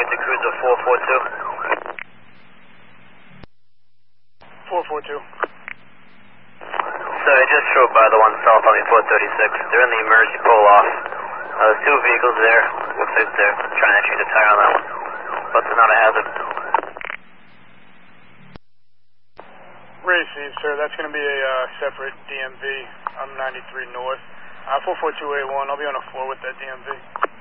get to cruiser 442. 442. So I just drove by the one south on me 436. They're in the emergency pull-off. There's two vehicles there. Looks like they're trying to change a tire on that one. But it's not a hazard. Received, sir. That's going to be a separate DMV. I'm 93 North. 44281. I'll be on a 4 with that DMV.